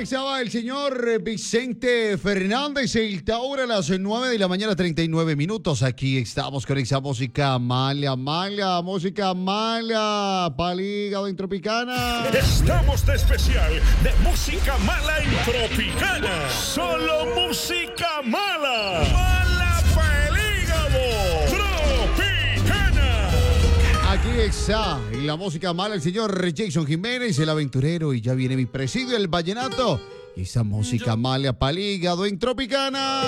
estaba el señor Vicente Fernández, el Tauro, a las 9 de la mañana, 39 minutos. Aquí estamos con esa música mala, música mala, pa'l hígado en Tropicana. Estamos de especial de música mala en Tropicana. Solo música mala. Mala pa'l hígado. Tropicana. Aquí está la música mala, el señor Jason Jiménez, el aventurero, y ya viene mi presidio, el vallenato. Y esa música mala pa'l hígado en Tropicana.